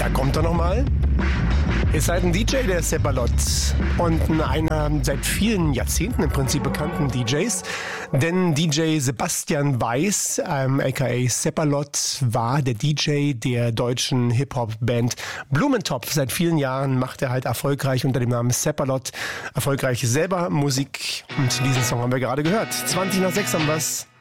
Da kommt er nochmal. Ist halt ein DJ, der Seppalot. Und einer seit vielen Jahrzehnten im Prinzip bekannten DJs. Denn DJ Sebastian Weiß, aka Seppalot, war der DJ der deutschen Hip-Hop-Band Blumentopf. Seit vielen Jahren macht er halt erfolgreich unter dem Namen Seppalot erfolgreich selber Musik. Und diesen Song haben wir gerade gehört. 20 nach 6 haben wir's.